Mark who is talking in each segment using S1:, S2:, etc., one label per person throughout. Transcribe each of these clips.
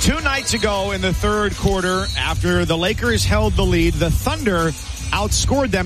S1: 2 nights ago in the third quarter, after the Lakers held the lead, the Thunder outscored them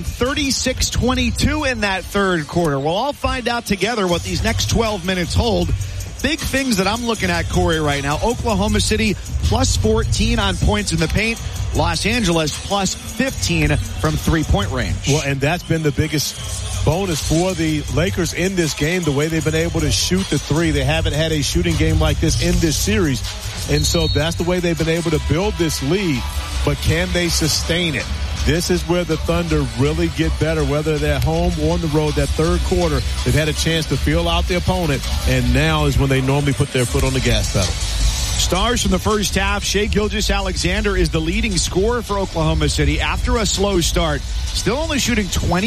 S1: 36-22 in that third quarter. We'll all find out together what these next 12 minutes hold. Big things that I'm looking at, Corey, right now. Oklahoma City plus 14 on points in the paint. Los Angeles plus 15 from three-point range.
S2: Well, and that's been the biggest bonus for the Lakers in this game, the way they've been able to shoot the three. They haven't had a shooting game like this in this series. And so that's the way they've been able to build this lead. But can they sustain it? This is where the Thunder really get better, whether they're home or on the road. That third quarter, they've had a chance to feel out the opponent, and now is when they normally put their foot on the gas pedal.
S1: Stars from the first half. Shai Gilgeous-Alexander is the leading scorer for Oklahoma City after a slow start. Still only shooting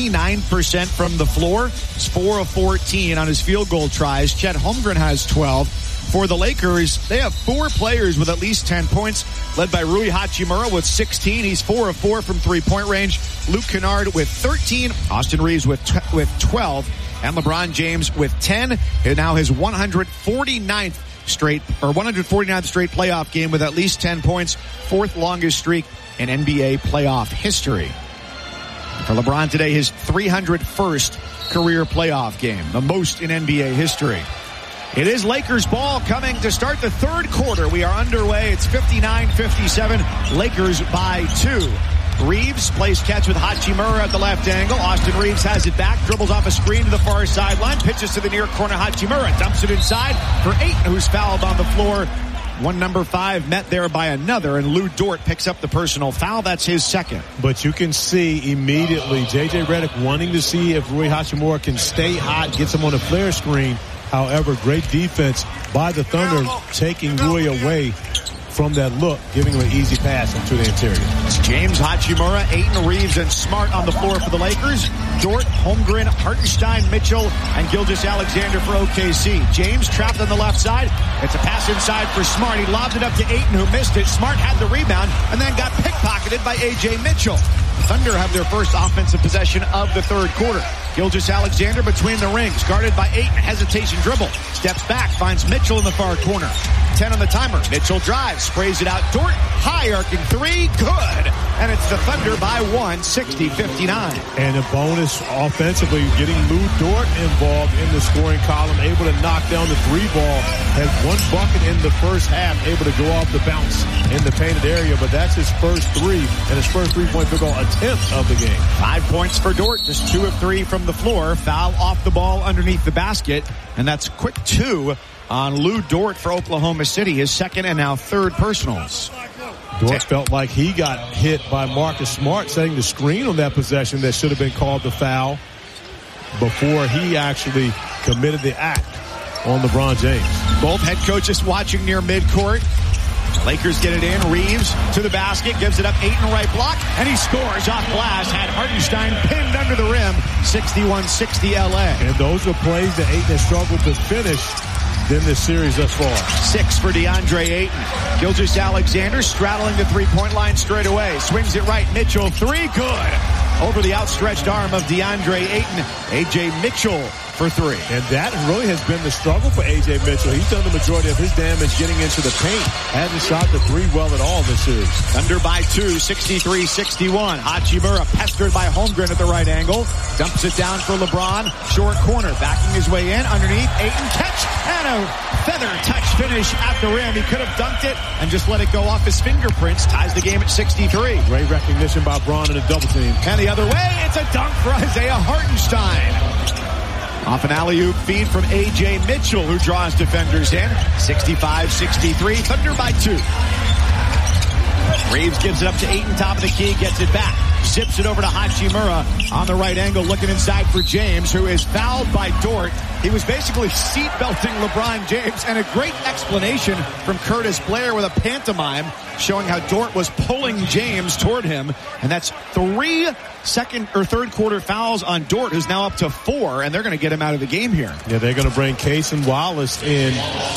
S1: 29% from the floor. He's 4 of 14 on his field goal tries. Chet Holmgren has 12. For the Lakers, they have 4 players with at least 10 points, led by Rui Hachimura with 16. He's 4 of 4 from three-point range. Luke Kennard with 13. Austin Reeves with 12. And LeBron James with 10. And now his 149th straight playoff game with at least 10 points. 4th longest streak in NBA playoff history. For LeBron today, his 301st career playoff game, the most in NBA history. It is Lakers ball coming to start the third quarter. We are underway. It's 59-57. Lakers by 2. Reeves plays catch with Hachimura at the left angle. Austin Reeves has it back, dribbles off a screen to the far sideline, pitches to the near corner. Hachimura dumps it inside for Ayton, who's fouled on the floor. One number 5 met there by another, and Lou Dort picks up the personal foul. That's his second.
S2: But you can see immediately J.J. Redick wanting to see if Rui Hachimura can stay hot, gets him on a flare screen. However, great defense by the Thunder, taking Rui away from that look, giving him an easy pass into the interior.
S1: It's James, Hachimura, Ayton, Reeves, and Smart on the floor for the Lakers. Dort, Holmgren, Hartenstein, Mitchell, and Gilgeous-Alexander for OKC. James trapped on the left side. It's a pass inside for Smart. He lobbed it up to Ayton, who missed it. Smart had the rebound and then got pickpocketed by A.J. Mitchell. The Thunder have their first offensive possession of the third quarter. Gilgeous-Alexander between the rings, guarded by Ayton. Hesitation dribble. Steps back, finds Mitchell in the far corner. 10 on the timer. Mitchell drives, sprays it out. Dort, high arcing 3, good. And it's the Thunder by 1, 60-59.
S2: And a bonus offensively, getting Lou Dort involved in the scoring column, able to knock down the 3 ball. Has 1 bucket in the first half, able to go off the bounce in the painted area, but that's his first 3 and his first 3-point field goal attempt of the game.
S1: 5 points for Dort, just 2 of 3 from the floor. Foul off the ball underneath the basket, and that's quick 2 on Lou Dort for Oklahoma City, his second and now third personals.
S2: Dort felt like he got hit by Marcus Smart setting the screen on that possession that should have been called the foul before he actually committed the act on LeBron James.
S1: Both head coaches watching near midcourt. Lakers get it in. Reeves to the basket, gives it up. Ayton right block, and he scores off glass. Had Hartenstein pinned under the rim. 61-60 LA.
S2: And those are plays that Ayton has struggled to finish in this series thus far.
S1: 6 for DeAndre Ayton. Gilgeous-Alexander straddling the three-point line straight away. Swings it right. Mitchell, 3, good. Over the outstretched arm of DeAndre Ayton. A.J. Mitchell for 3.
S2: And that really has been the struggle for A.J. Mitchell. He's done the majority of his damage getting into the paint. Hasn't shot the 3 well at all this series.
S1: Thunder by 2, 63-61. Hachimura pestered by Holmgren at the right angle. Dumps it down for LeBron. Short corner, backing his way in. Underneath, Ayton catch and a feather touch finish at the rim. He could have dunked it and just let it go off his fingerprints. Ties the game at 63.
S2: Great recognition by Braun in a double team.
S1: And the other way, it's a dunk for Isaiah Hartenstein. Off an alley-oop feed from A.J. Mitchell, who draws defenders in. 65-63, Thunder by 2. Reeves gives it up to Ayton, top of the key, gets it back. Zips it over to Hachimura on the right angle, looking inside for James, who is fouled by Dort. He was basically seatbelting LeBron James, and a great explanation from Curtis Blair with a pantomime showing how Dort was pulling James toward him. And that's 3 second or third quarter fouls on Dort, who's now up to 4, and they're going to get him out of the game here.
S2: Yeah, they're going to bring Cason Wallace in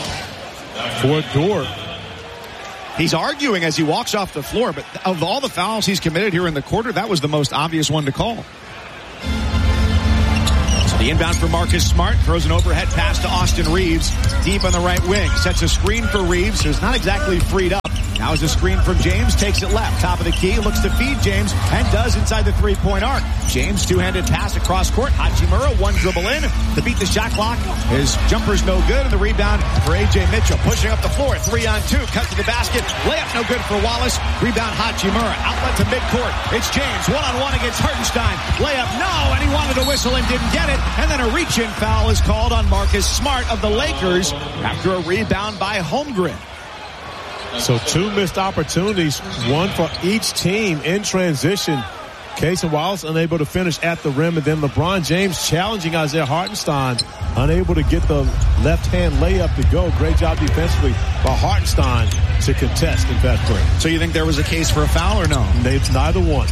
S2: for Dort.
S1: He's arguing as he walks off the floor, but of all the fouls he's committed here in the quarter, that was the most obvious one to call. The inbound for Marcus Smart. Throws an overhead pass to Austin Reeves. Deep on the right wing. Sets a screen for Reeves, who's not exactly freed up. Now is a screen from James. Takes it left. Top of the key. Looks to feed James. And does inside the three-point arc. James, two-handed pass across court. Hachimura, one dribble in. To beat the shot clock. His jumper's no good. And the rebound for A.J. Mitchell. Pushing up the floor. 3-on-2. Cut to the basket. Layup no good for Wallace. Rebound Hachimura. Outlet to midcourt. It's James. One-on-one against Hartenstein. Layup no. And he wanted to whistle and didn't get it. And then a reach-in foul is called on Marcus Smart of the Lakers after a rebound by Holmgren.
S2: So 2 missed opportunities, one for each team in transition. Cason Wallace unable to finish at the rim, and then LeBron James challenging Isaiah Hartenstein, unable to get the left-hand layup to go. Great job defensively by Hartenstein to contest in fast break.
S1: So you think there was a case for a foul or no?
S2: It's neither one.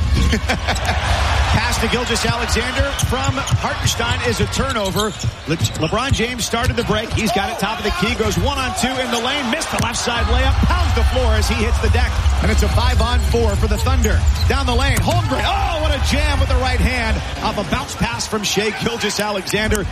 S1: Pass to Gilgeous-Alexander from Hartenstein is a turnover. LeBron James started the break. He's got it top of the key. Goes 1-on-2 in the lane. Missed the left side layup. Pounds the floor as he hits the deck. And it's a 5-on-4 for the Thunder. Down the lane. Holmgren. Oh, what a jam with the right hand. Off a bounce pass from Shai Gilgeous-Alexander.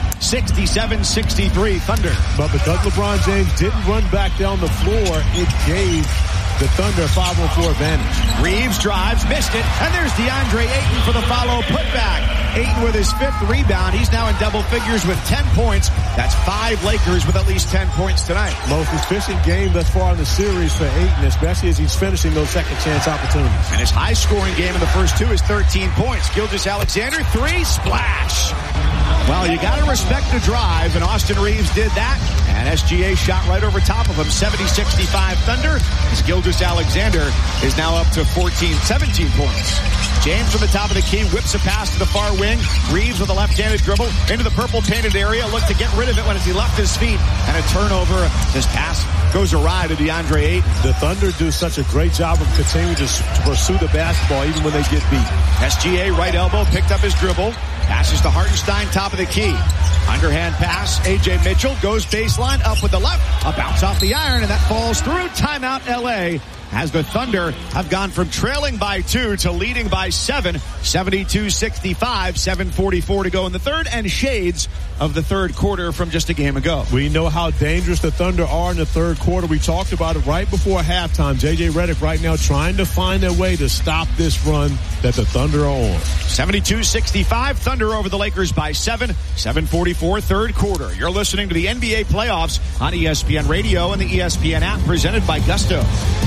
S1: 67-63 Thunder.
S2: But because LeBron James didn't run back down the floor, it gave the Thunder a 5-on-4 advantage.
S1: Reeves drives, missed it, and there's DeAndre Ayton for the follow putback. Ayton with his 5th rebound. He's now in double figures with 10 points. That's 5 Lakers with at least 10 points tonight.
S2: Most efficient game thus far in the series for Ayton, especially as he's finishing those second chance opportunities.
S1: And his high scoring game in the first 2 is 13 points. Gilgeous-Alexander, 3, splash. Well, you got to respect the drive, and Austin Reeves did that. And SGA shot right over top of him. 70-65 Thunder. As Gilgeous-Alexander is now up to 17 points. James from the top of the key whips a pass to the far wing. Reeves with a left-handed dribble into the purple painted area. Looked to get rid of it when he left his feet. And a turnover. This pass goes awry to DeAndre Ayton.
S2: The Thunder do such a great job of continuing to pursue the basketball even when they get beat.
S1: SGA right elbow picked up his dribble. Passes to Hartenstein, top of the key. Underhand pass. A.J. Mitchell goes baseline, up with the left. A bounce off the iron, and that falls through. Timeout, L.A. As the Thunder have gone from trailing by 2 to leading by 7. 72-65, 7:44 to go in the third, and shades of the third quarter from just a game ago.
S2: We know how dangerous the Thunder are in the third quarter. We talked about it right before halftime. J.J. Redick right now trying to find a way to stop this run that the Thunder are on.
S1: 72-65, Thunder over the Lakers by 7. 7:44, third quarter. You're listening to the NBA playoffs on ESPN Radio and the ESPN app, presented by Gusto.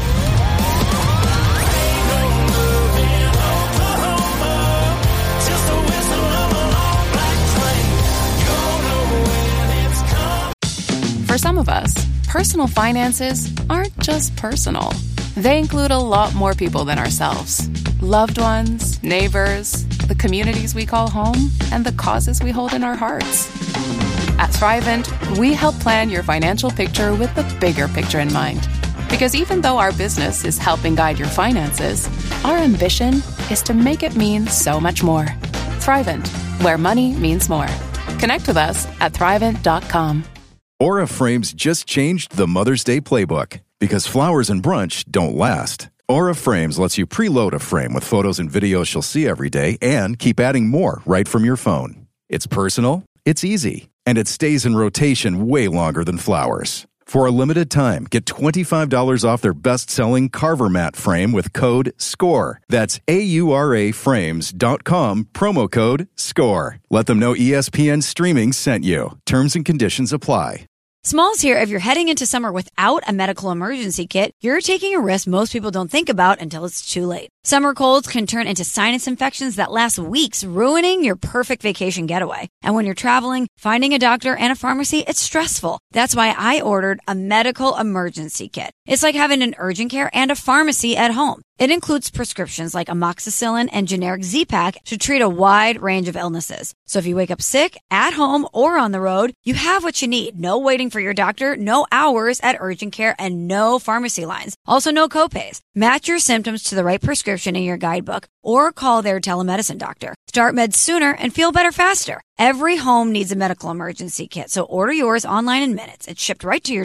S3: For some of us, personal finances aren't just personal. They include a lot more people than ourselves. Loved ones, neighbors, the communities we call home, and the causes we hold in our hearts. At Thrivent, we help plan your financial picture with the bigger picture in mind. Because even though our business is helping guide your finances, our ambition is to make it mean so much more. Thrivent, where money means more. Connect with us at Thrivent.com.
S4: Aura Frames just changed the Mother's Day playbook because flowers and brunch don't last. Aura Frames lets you preload a frame with photos and videos she'll see every day and keep adding more right from your phone. It's personal, it's easy, and it stays in rotation way longer than flowers. For a limited time, get $25 off their best-selling Carver Mat frame with code SCORE. That's AURAFrames.com, promo code SCORE. Let them know ESPN Streaming sent you. Terms and conditions apply.
S5: Smalls here. If you're heading into summer without a medical emergency kit, you're taking a risk most people don't think about until it's too late. Summer colds can turn into sinus infections that last weeks, ruining your perfect vacation getaway. And when you're traveling, finding a doctor and a pharmacy, it's stressful. That's why I ordered a medical emergency kit. It's like having an urgent care and a pharmacy at home. It includes prescriptions like amoxicillin and generic Z-Pak to treat a wide range of illnesses. So if you wake up sick, at home, or on the road, you have what you need. No waiting for your doctor, no hours at urgent care, and no pharmacy lines. Also, no copays. Match your symptoms to the right prescription in your guidebook or call their telemedicine doctor. Start meds sooner and feel better faster. Every home needs a medical emergency kit, so order yours online in minutes. It's shipped right to your door.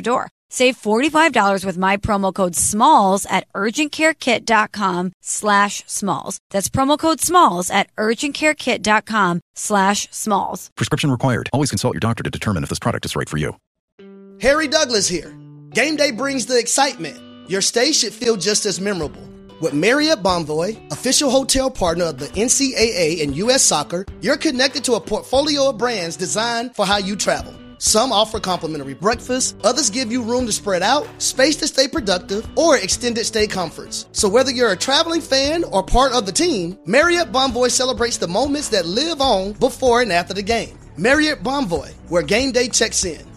S5: Save $45 with my promo code SMALLS at urgentcarekit.com/smalls. That's promo code SMALLS at urgentcarekit.com/smalls.
S4: Prescription required. Always consult your doctor to determine if this product is right for you.
S6: Harry Douglas here. Game day brings the excitement. Your stay should feel just as memorable. With Marriott Bonvoy, official hotel partner of the NCAA and U.S. Soccer, you're connected to a portfolio of brands designed for how you travel. Some offer complimentary breakfast, others give you room to spread out, space to stay productive, or extended stay comforts. So whether you're a traveling fan or part of the team, Marriott Bonvoy celebrates the moments that live on before and after the game. Marriott Bonvoy, where game day checks in.